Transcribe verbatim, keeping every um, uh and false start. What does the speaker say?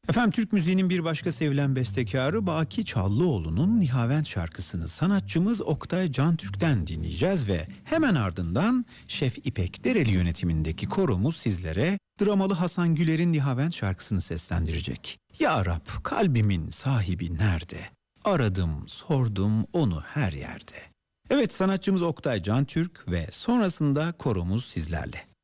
Efendim, Türk müziğinin bir başka sevilen bestekarı Baki Çallıoğlu'nun Nihavent şarkısını sanatçımız Oktay Cantürk'ten dinleyeceğiz ve hemen ardından Şef İpek Dereli yönetimindeki koromuz sizlere dramalı Hasan Güler'in Nihavent şarkısını seslendirecek. Ya Rab, kalbimin sahibi nerede? Aradım, sordum onu her yerde. Evet, sanatçımız Oktay Cantürk ve sonrasında koromuz sizlerle.